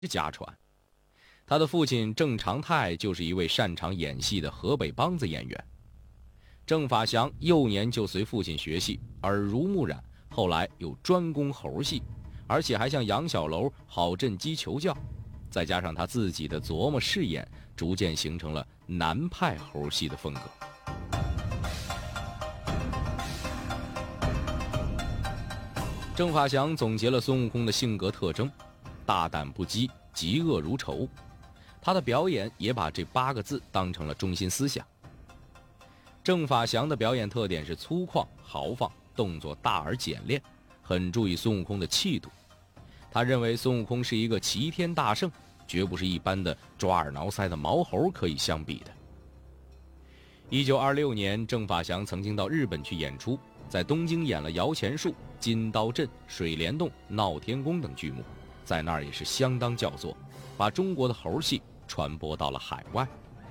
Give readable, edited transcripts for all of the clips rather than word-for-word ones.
家传。他的父亲郑长泰就是一位擅长演戏的河北梆子演员。郑法祥幼年就随父亲学戏，耳濡目染，后来又专攻猴戏，而且还向杨小楼、郝振基求教，再加上他自己的琢磨试演，逐渐形成了南派猴戏的风格。郑法祥总结了孙悟空的性格特征：大胆不羁，嫉恶如仇。他的表演也把这8个字当成了中心思想。郑法祥的表演特点是粗犷豪放，动作大而简练，很注意孙悟空的气度。他认为孙悟空是一个齐天大圣，绝不是一般的抓耳挠腮的毛猴可以相比的。1926年，郑法祥曾经到日本去演出，在东京演了《摇钱树》、《金刀镇》、《水帘洞》、《闹天宫》等剧目，在那儿也是相当叫座，把中国的猴戏传播到了海外。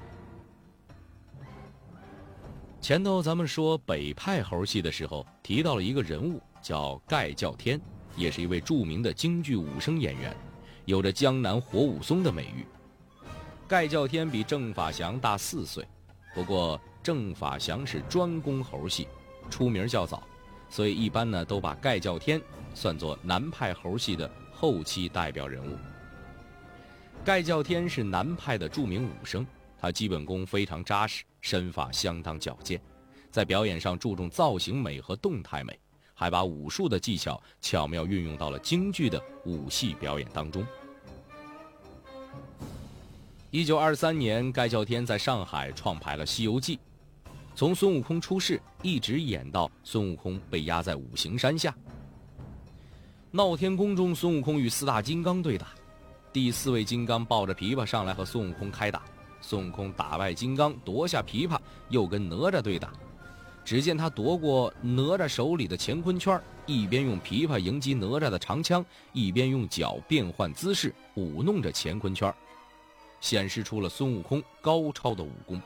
前头咱们说北派猴戏的时候，提到了一个人物叫盖叫天，也是一位著名的京剧武生演员，有着江南活武松的美誉。盖叫天比郑法祥大4岁，不过郑法祥是专攻猴戏，出名较早，所以一般呢都把盖叫天算作南派猴戏的后期代表人物。盖叫天是南派的著名武生，他基本功非常扎实，身法相当矫健，在表演上注重造型美和动态美，还把武术的技巧巧妙运用到了京剧的武戏表演当中。1923年，盖叫天在上海创排了《西游记》，从孙悟空出世一直演到孙悟空被压在五行山下。闹天宫中，孙悟空与4大金刚对打，第4位金刚抱着琵琶上来和孙悟空开打，孙悟空打败金刚，夺下琵琶，又跟哪吒对打。只见他夺过哪吒手里的乾坤圈，一边用琵琶迎击哪吒的长枪，一边用脚变换姿势舞弄着乾坤圈，显示出了孙悟空高超的武功。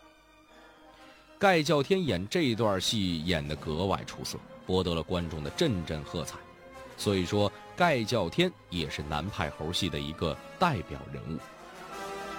盖叫天演这段戏演得格外出色，博得了观众的阵阵喝彩。所以说，盖叫天也是南派猴戏的一个代表人物。